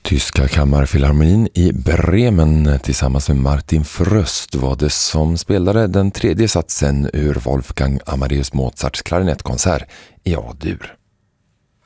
Tyska kammarfilharmonin i Bremen tillsammans med Martin Fröst var det som spelade den tredje satsen ur Wolfgang Amadeus Mozarts klarinettkonsert i A-dur.